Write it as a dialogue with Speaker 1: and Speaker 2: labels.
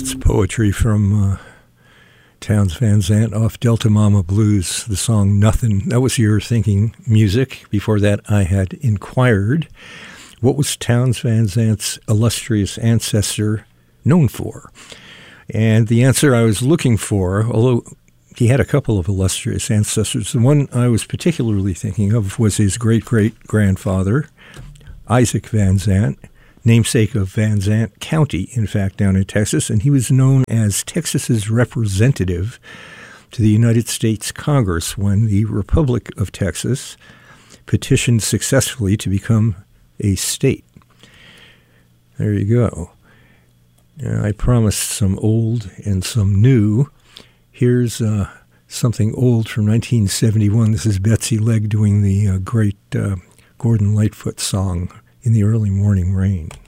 Speaker 1: That's poetry from Townes Van Zandt off Delta Mama Blues, the song Nothing. That was your thinking music. Before that, I had inquired, what was Townes Van Zandt's illustrious ancestor known for? And the answer I was looking for, although he had a couple of illustrious ancestors, the one I was particularly thinking of was his great-great-grandfather, Isaac Van Zandt, namesake of Van Zandt County, in fact, down in Texas, and he was known as Texas's representative to the United States Congress when the Republic of Texas petitioned successfully to become a state. There you go. I promised some old and some new. Here's something old from 1971. This is Betsy Legg doing the great Gordon Lightfoot song, In the Early Morning Rain.